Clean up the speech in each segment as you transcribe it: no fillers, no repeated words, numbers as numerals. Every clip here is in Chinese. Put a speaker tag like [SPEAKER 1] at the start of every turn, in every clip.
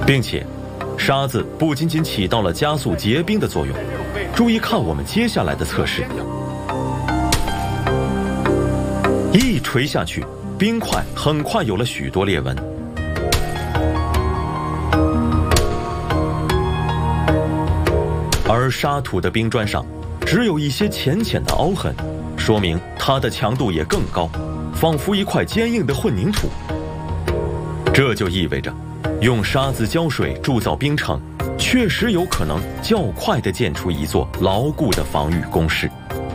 [SPEAKER 1] 并且沙子不仅仅起到了加速结冰的作用。注意看我们接下来的测试，一锤下去，冰块很快有了许多裂纹。而沙土的冰砖上只有一些浅浅的凹痕，说明它的强度也更高，仿佛一块坚硬的混凝土。这就意味着用沙子浇水铸造冰城确实有可能较快地建出一座牢固的防御工事。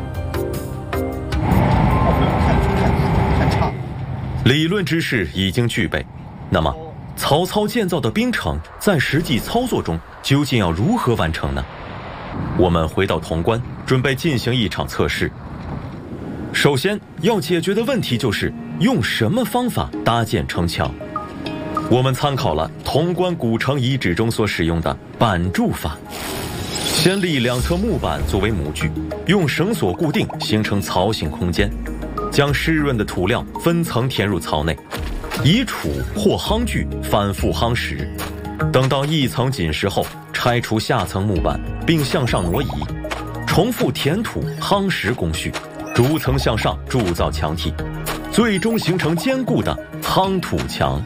[SPEAKER 1] 理论知识已经具备，那么曹操建造的冰城在实际操作中究竟要如何完成呢？我们回到潼关，准备进行一场测试。首先要解决的问题就是用什么方法搭建城墙。我们参考了潼关古城遗址中所使用的板筑法，先立两侧木板作为模具，用绳索固定，形成槽形空间，将湿润的土料分层填入槽内，以杵或夯具反复夯实，等到一层紧实后，拆除下层木板并向上挪移，重复填土夯实工序，逐层向上铸造墙体，最终形成坚固的夯土墙。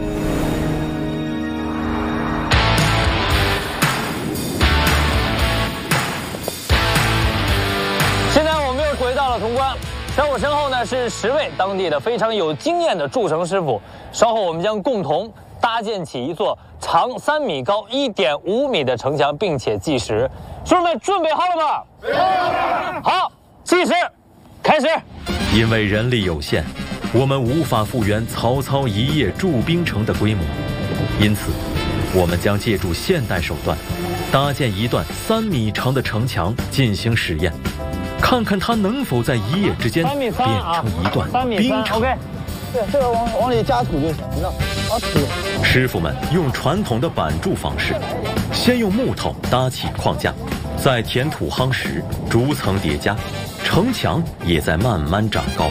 [SPEAKER 2] 潼关，在我身后呢是10位当地的非常有经验的筑城师傅。稍后我们将共同搭建起一座长3米、高1.5米的城墙，并且计时。师傅们准备好了吗？好，计时，开始。
[SPEAKER 1] 因为人力有限，我们无法复原曹操一夜筑冰城的规模，因此，我们将借助现代手段，搭建一段3米长的城墙进行实验。看看它能否在一夜之间变成一段冰城。
[SPEAKER 3] 对，这个往里加土就行了。
[SPEAKER 1] 师傅们用传统的板筑方式，先用木头搭起框架，再填土夯实，逐层叠加，城墙也在慢慢长高。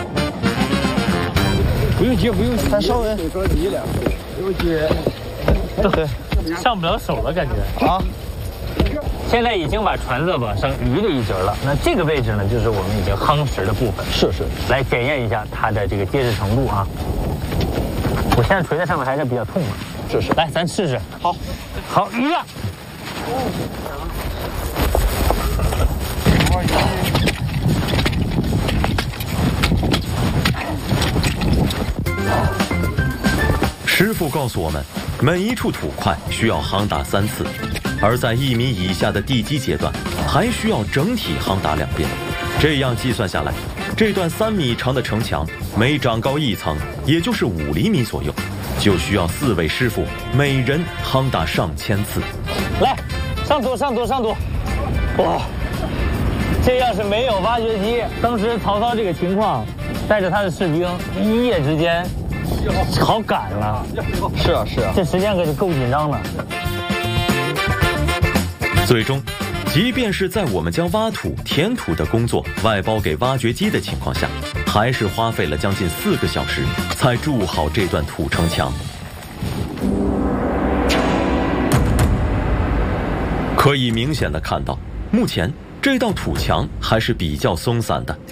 [SPEAKER 3] 不用急，不用急，咱稍微说低点，不用急。
[SPEAKER 2] 对，上不了手了感觉啊。现在已经把船子往上移了一截了，那这个位置呢，就是我们已经夯实的部分。是，来检验一下它的这个结实程度啊。我现在锤在上面还是比较痛的。是，来，咱试试。好，一个。
[SPEAKER 1] 师傅告诉我们，每一处土块需要夯打3次。而在1米以下的地基阶段，还需要整体夯打2遍。这样计算下来，这段3米长的城墙每长高1层，也就是5厘米左右，就需要4位师傅，每人夯打上千次。
[SPEAKER 2] 来，上土！哇，这要是没有挖掘机，当时曹操这个情况，带着他的士兵一夜之间，好赶了。
[SPEAKER 3] 是啊，
[SPEAKER 2] 这时间可是够紧张的。
[SPEAKER 1] 最终，即便是在我们将挖土、填土的工作外包给挖掘机的情况下，还是花费了将近4个小时才筑好这段土城墙。可以明显的看到，目前这道土墙还是比较松散的。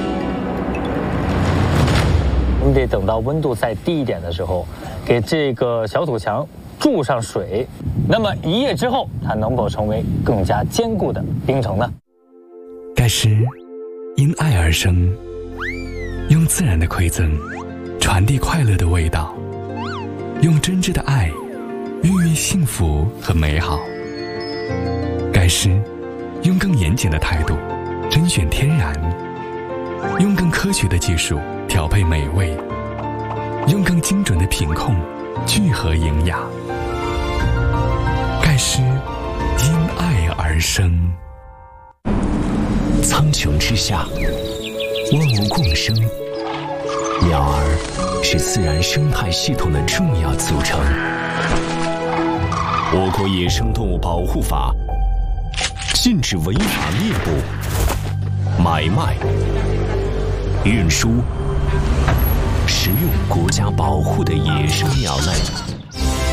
[SPEAKER 2] 我们得等到温度再低一点的时候，给这个小土墙注上水，那么1夜之后，它能否成为更加坚固的冰城呢？
[SPEAKER 4] 盖石因爱而生，用自然的馈赠传递快乐的味道，用真挚的爱孕育幸福和美好。盖石用更严谨的态度甄选天然，用更科学的技术调配美味，用更精准的品控聚合营养。盖石因爱而生。
[SPEAKER 5] 苍穹之下，万物共生，鸟儿是自然生态系统的重要组成。我国野生动物保护法禁止违法猎捕、买卖、运输、食用国家保护的野生鸟类。